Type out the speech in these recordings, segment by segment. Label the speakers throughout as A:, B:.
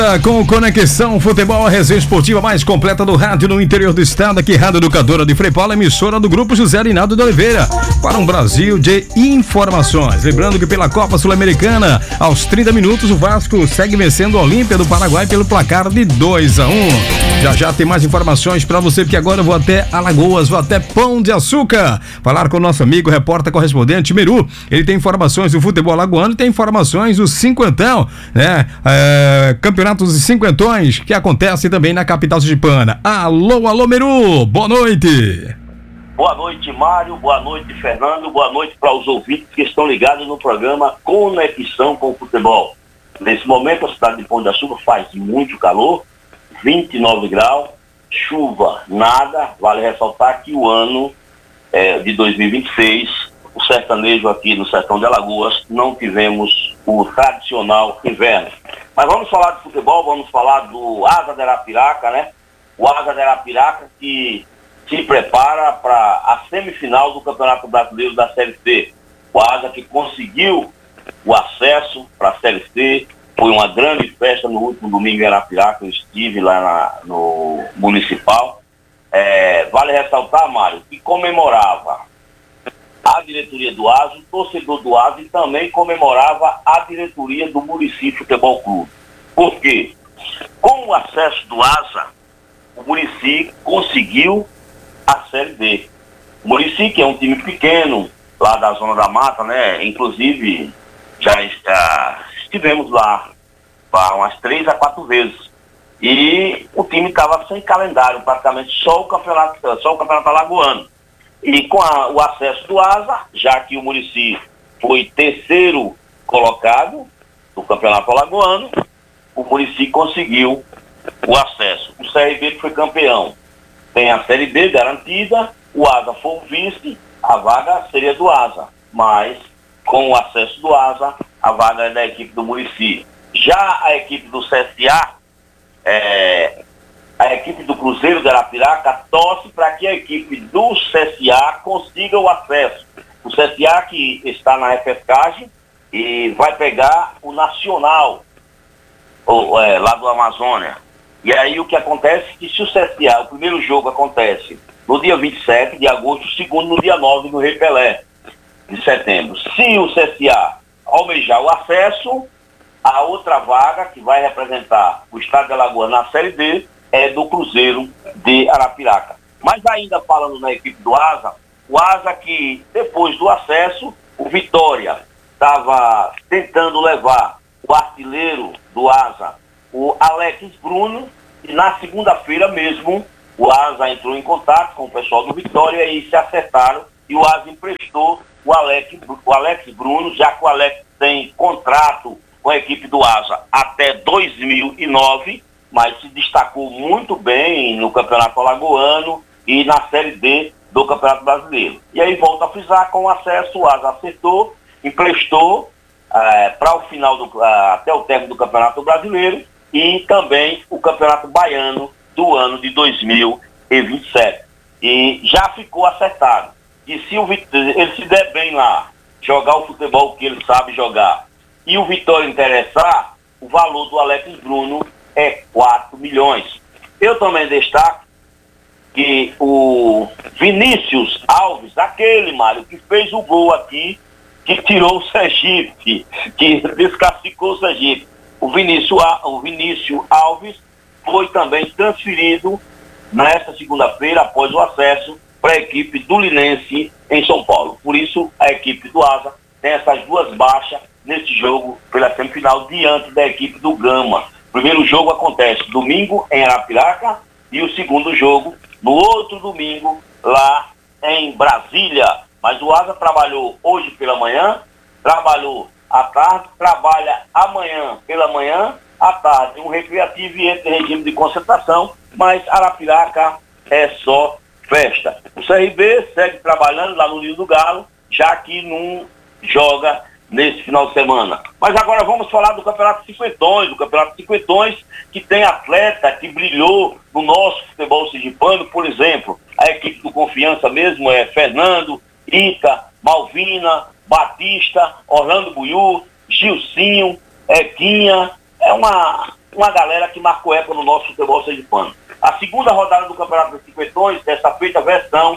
A: Com Conexão Futebol, a resenha esportiva mais completa do rádio no interior do estado, aqui Rádio Educadora de Frei Paulo, emissora do Grupo José Arinaldo de Oliveira, para um Brasil de informações. Lembrando que pela Copa Sul-Americana, aos 30 minutos, o Vasco segue vencendo o Olímpia do Paraguai pelo placar de 2-1. Já tem mais informações para você, porque agora eu vou até Alagoas, vou até Pão de Açúcar, falar com o nosso amigo repórter correspondente Meru. Ele tem informações do futebol alagoano e tem informações do cinquentão, né? Campeonatos e cinquentões que acontecem também na capital sergipana. Alô, Meru, boa noite.
B: Boa noite, Mário, boa noite, Fernando, boa noite para os ouvintes que estão ligados no programa Conexão com o Futebol. Nesse momento, a cidade de Pão de Açúcar faz muito calor, 29 graus, chuva nada. Vale ressaltar que o ano de 2026, o sertanejo aqui no sertão de Alagoas, não tivemos o tradicional inverno. Mas vamos falar de futebol, vamos falar do Asa de Arapiraca, né? O Asa de Arapiraca que se prepara para a semifinal do Campeonato Brasileiro da Série C. O Asa que conseguiu o acesso para a Série C. Foi uma grande festa no último domingo em Arapiraca, eu estive lá no Municipal. Vale ressaltar, Mário, que comemorava a diretoria do Asa, o torcedor do Asa, e também comemorava a diretoria do Murici Futebol Clube. Por quê? Com o acesso do Asa, o Murici conseguiu a Série B. O Murici, que é um time pequeno, lá da Zona da Mata, né? Inclusive, já estivemos lá umas 3 a 4 vezes. E o time estava sem calendário, praticamente só o campeonato alagoano. E com o acesso do Asa, já que o Murici foi terceiro colocado do Campeonato Alagoano, o Murici conseguiu o acesso. O CRB foi campeão, tem a Série B garantida, o Asa foi o vice, a vaga seria do Asa. Mas com o acesso do Asa, a vaga é da equipe do Murici. Já a equipe do CSA, a equipe do Cruzeiro de Arapiraca torce para que a equipe do CSA consiga o acesso. O CSA que está na repescagem e vai pegar o Nacional, lá do Amazônia. E aí o que acontece é que se o CSA, o primeiro jogo acontece no dia 27 de agosto, o segundo no dia 9 no Rei Pelé, de setembro. Se o CSA almejar o acesso, a outra vaga que vai representar o estado de Alagoas na Série D é do Cruzeiro de Arapiraca. Mas ainda falando na equipe do Asa, o Asa que depois do acesso, o Vitória estava tentando levar o artilheiro do Asa, o Alex Bruno, e na segunda-feira mesmo o Asa entrou em contato com o pessoal do Vitória e se acertaram, e o Asa emprestou o Alex Bruno, já que o Alex tem contrato com a equipe do Asa até 2009, mas se destacou muito bem no Campeonato Alagoano e na Série D do Campeonato Brasileiro. E aí volta a frisar, com o acesso, o Asa acertou, emprestou para o final, até o término do Campeonato Brasileiro e também o Campeonato Baiano do ano de 2027. E já ficou acertado que se ele se der bem lá, jogar o futebol que ele sabe jogar, e o Vitória interessar, o valor do Alex Bruno é 4 milhões. Eu também destaco que o Vinícius Alves, aquele, Mário, que fez o gol aqui, que tirou o Sergipe, que desclassificou o Sergipe, o Vinícius Alves foi também transferido nesta segunda-feira, após o acesso, para a equipe do Linense em São Paulo. Por isso, a equipe do Asa tem essas duas baixas nesse jogo pela semifinal diante da equipe do Gama. O primeiro jogo acontece domingo em Arapiraca e o segundo jogo no outro domingo lá em Brasília. Mas o Asa trabalhou hoje pela manhã, trabalhou à tarde, trabalha amanhã pela manhã, à tarde um recreativo e entra em regime de concentração, mas Arapiraca é só festa. O CRB segue trabalhando lá no Ninho do Galo, já que não joga nesse final de semana. Mas agora vamos falar do Campeonato Cinquentões, que tem atleta que brilhou no nosso futebol sergipano. Por exemplo, a equipe do Confiança mesmo é Fernando, Ita, Malvina, Batista, Orlando Buiú, Gilcinho, Equinha. É uma uma galera que marcou época no nosso futebol sergipano. A segunda rodada do Campeonato dos Cinquentões, dessa feita versão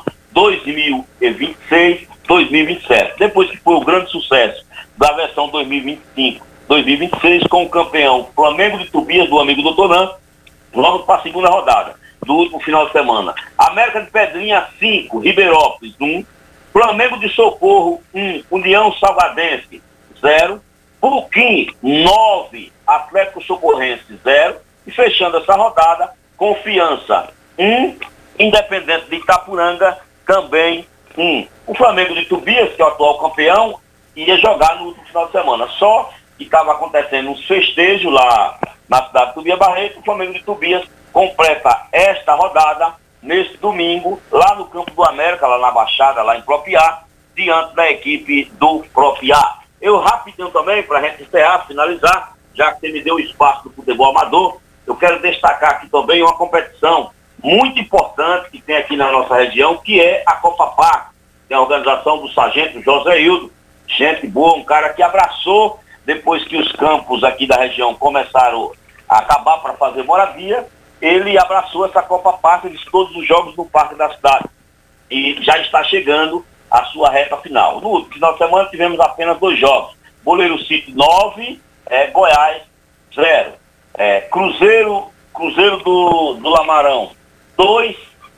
B: 2026-2027. Depois que foi o grande sucesso da versão 2025-2026, com o campeão Flamengo de Tobias, do amigo Dr. Nan, vamos para a segunda rodada do último final de semana. América de Pedrinha 5, Ribeirópolis 1, Flamengo de Socorro 1, União Salvadense 0, Buquim 9, Atlético Socorrense 0, e fechando essa rodada, Confiança 1, Independente de Itapuranga também 1. O Flamengo de Tobias, que é o atual campeão, ia jogar no último final de semana, só que estava acontecendo uns festejos lá na cidade de Tobias Barreto. O Flamengo de Tobias completa esta rodada neste domingo, lá no Campo do América, lá na Baixada, lá em Propiá, diante da equipe do Propiá. Eu rapidinho também, para a gente encerrar, finalizar, já que você me deu espaço do futebol amador, eu quero destacar aqui também uma competição muito importante que tem aqui na nossa região, que é a Copa Parque, que é a organização do sargento José Hildo, gente boa, um cara que abraçou, depois que os campos aqui da região começaram a acabar para fazer moradia, ele abraçou essa Copa Parque de todos os jogos no Parque da Cidade. E já está chegando a sua reta final. No último final de semana tivemos apenas 2 jogos. Boleiro City 9, Goiás 0. Cruzeiro do Lamarão 2,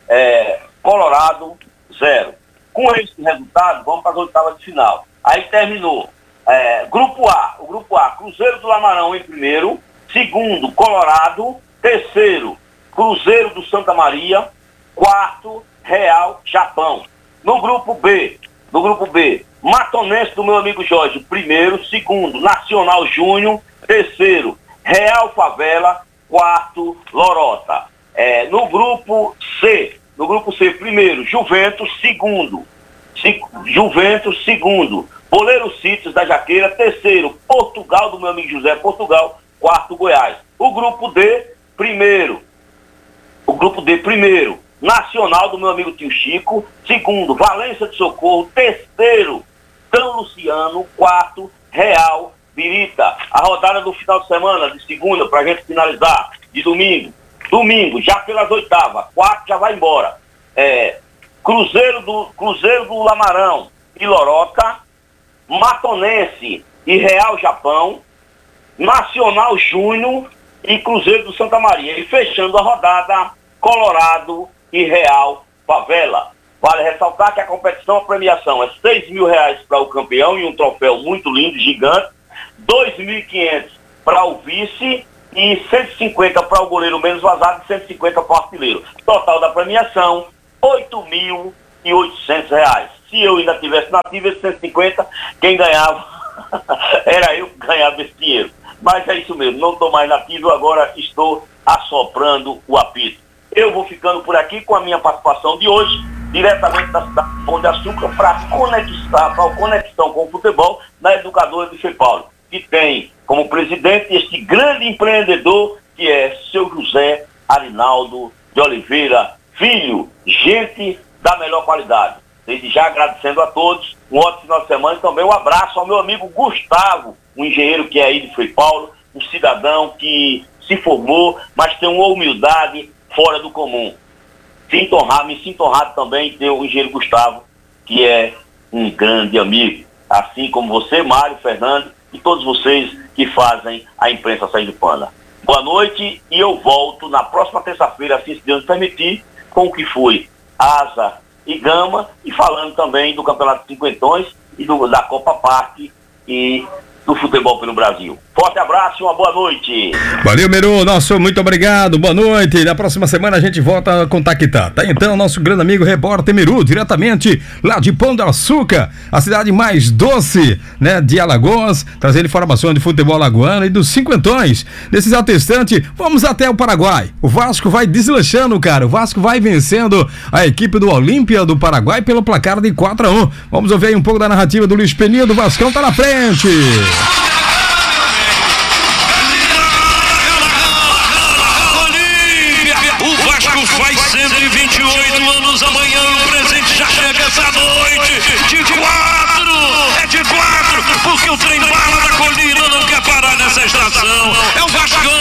B: Colorado 0. Com esse resultado, vamos para as oitavas de final. Aí terminou Grupo A, o Grupo A, Cruzeiro do Lamarão em primeiro, segundo, Colorado, terceiro, Cruzeiro do Santa Maria, quarto, Real Japão. No Grupo B, Matonense do meu amigo Jorge, primeiro, segundo, Nacional Júnior, terceiro, Real Favela, quarto, Lorota. No Grupo C, primeiro, Juventus, segundo, Boleiro Sítios da Jaqueira, terceiro, Portugal do meu amigo José, Portugal, quarto, Goiás. O Grupo D, primeiro, Nacional do meu amigo Tio Chico, segundo, Valência de Socorro, terceiro, São Luciano, quarto, Real Birita. A rodada do final de semana, de segunda, para a gente finalizar, de domingo, já pelas oitavas, quarto já vai embora. Cruzeiro do Lamarão e Lorota, Matonense e Real Japão, Nacional Júnior e Cruzeiro do Santa Maria. E fechando a rodada, Colorado e Real Favela. Vale ressaltar que a competição, a premiação é R$6.000 para o campeão e um troféu muito lindo, gigante, R$2.500 para o vice e 150 para o goleiro menos vazado e 150 para o artilheiro. Total da premiação, R$8.800. Se eu ainda tivesse nativo, esse 150, quem ganhava era eu que ganhava esse dinheiro. Mas é isso mesmo, não estou mais nativo, agora estou assoprando o apito. Eu vou ficando por aqui com a minha participação de hoje, diretamente da cidade de Pão de Açúcar, para a conexão com o futebol na Educadora de Frei Paulo, que tem como presidente este grande empreendedor que é seu José Arinaldo de Oliveira Filho, gente da melhor qualidade. Desde já agradecendo a todos, um ótimo final de semana e também um abraço ao meu amigo Gustavo, um engenheiro que é aí de Frei Paulo, um cidadão que se formou, mas tem uma humildade fora do comum. Me sinto honrado também de ter o engenheiro Gustavo, que é um grande amigo, assim como você, Mário, Fernando e todos vocês que fazem a imprensa sergipana. Boa noite e eu volto na próxima terça-feira, assim se Deus permitir, com o que foi Asa e Gama, e falando também do Campeonato de Cinquentões e da Copa Parque e do futebol pelo Brasil. Forte abraço e uma boa noite.
A: Valeu, Meru, nosso muito obrigado, boa noite. Na próxima semana a gente volta a contactar. Tá então nosso grande amigo repórter Meru, diretamente lá de Pão de Açúcar, a cidade mais doce, né, de Alagoas, trazendo informações de futebol alagoano e dos cinquentões. Nesse exato instante, vamos até o Paraguai. O Vasco vai deslanchando, cara. O Vasco vai vencendo a equipe do Olímpia do Paraguai pelo placar de 4-1. Vamos ouvir aí um pouco da narrativa do Luiz Peninha, do Vascão, tá na frente.
C: Faz 128 anos amanhã, o presente já chega essa noite. De 4, porque o trem bala da colina não quer parar nessa estação. É o Vascão.